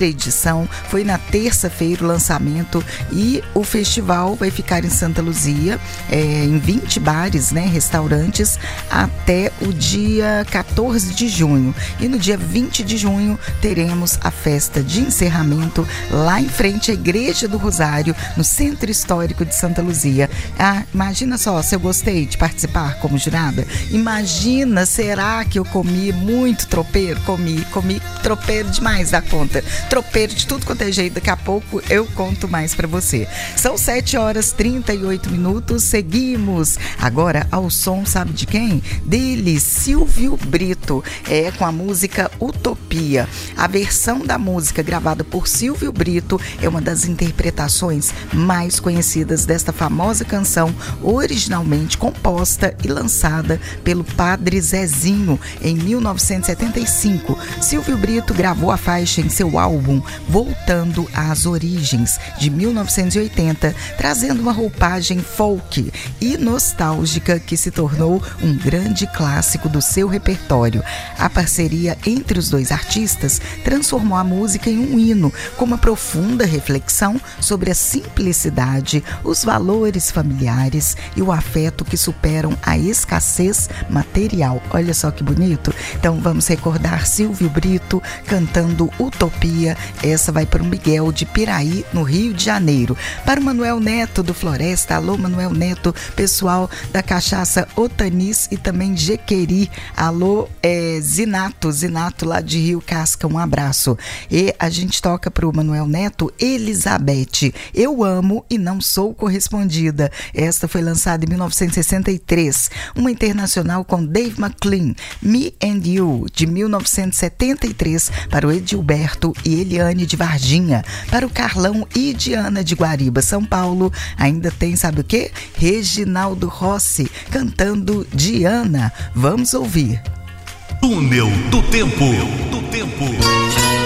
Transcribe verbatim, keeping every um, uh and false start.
primeira edição, foi na terça-feira o lançamento, e o festival vai ficar em Santa Luzia, é, em vinte bares, né, restaurantes, até o dia quatorze de junho. E no dia vinte de junho teremos a festa de encerramento lá em frente à Igreja do Rosário, no Centro Histórico de Santa Luzia. Ah, imagina só, se eu gostei de participar como jurada, imagina, será que eu comi muito tropeiro? Comi, comi tropeiro demais da conta, tropeiro de tudo quanto é jeito. Daqui a pouco eu conto mais pra você. São sete horas e trinta e oito minutos, seguimos agora ao som, sabe de quem? Dele, Silvio Brito, é com a música Utopia. A versão da música gravada por Silvio Brito é uma das interpretações mais conhecidas desta famosa canção, originalmente composta e lançada pelo Padre Zezinho em mil novecentos e setenta e cinco. Silvio Brito gravou a faixa em seu álbum Voltando às Origens, de mil novecentos e oitenta, trazendo uma roupagem folk e nostálgica que se tornou um grande clássico do seu repertório. A parceria entre os dois artistas transformou a música em um hino, com uma profunda reflexão sobre a simplicidade, os valores familiares e o afeto que superam a escassez material. Olha só que bonito. Então vamos recordar Silvio Brito cantando Utopia. Essa vai para o Miguel de Piraí, no Rio de Janeiro. Para o Manuel Neto do Floresta, alô Manuel Neto, pessoal da Cachaça Otanis e também Jequeri, alô é, Zinato, Zinato lá de Rio Casca, um abraço. E a gente toca para o Manuel Neto, Elizabeth, Eu Amo e Não Sou Correspondida. Esta foi lançada em mil novecentos e sessenta e três, uma internacional com Dave McLean, Me and You, de mil novecentos e setenta e três, para o Edilberto e Eliane de Varginha. Para o Carlão e Diana de Guariba, São Paulo, ainda tem, sabe o quê? Reginaldo Rossi, cantando Diana. Vamos ouvir. Túnel do Tempo. Do Tempo.